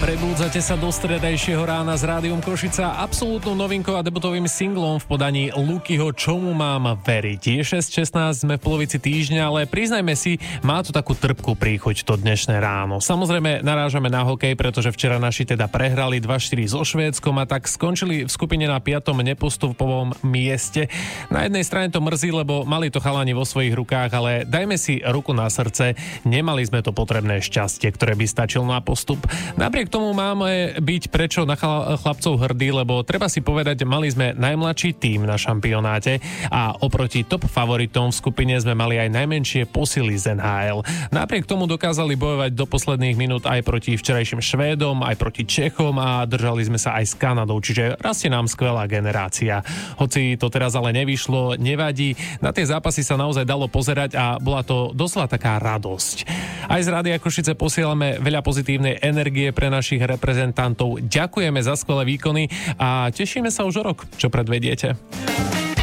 Prebúdzate sa do stredajšieho rána s Rádiom Košica absolútnou novinkou a debutovým singlom v podaní Lukyho Čomu mám veriť. Je 6:16, sme v polovici týždňa, ale priznajme si, má tu takú trpkú príchuť to dnešné ráno. Samozrejme narážame na hokej, pretože včera naši teda prehrali 2-4 so Švédskom a tak skončili v skupine na 5. nepostupovom mieste. Na jednej strane to mrzí, lebo mali to chalani vo svojich rukách, ale dajme si ruku na srdce, nemali sme to potrebné šťastie, ktoré by stačilo na postup. Napriek tomu máme byť prečo na chlapcov hrdí, lebo treba si povedať, mali sme najmladší tím na šampionáte a oproti top favoritom v skupine sme mali aj najmenšie posily z NHL. Napriek tomu dokázali bojovať do posledných minút aj proti včerajším Švédom, aj proti Čechom a držali sme sa aj s Kanadou, čiže rastie nám skvelá generácia. Hoci to teraz ale nevyšlo, nevadí, na tie zápasy sa naozaj dalo pozerať a bola to doslova taká radosť. Aj z Rádia Košice posielame veľa pozitívnej energie pre našich reprezentantov. Ďakujeme za skvelé výkony a tešíme sa už o rok, čo predvediete.